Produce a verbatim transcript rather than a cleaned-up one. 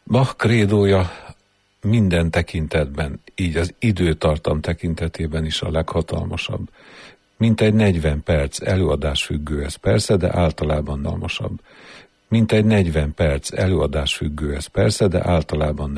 Bach krédója minden tekintetben, így az időtartam tekintetében is a leghatalmasabb. Mintegy negyven perc előadás függő ez persze, de általában dalmasabb. Mintegy negyven perc előadás függő ez persze, de általában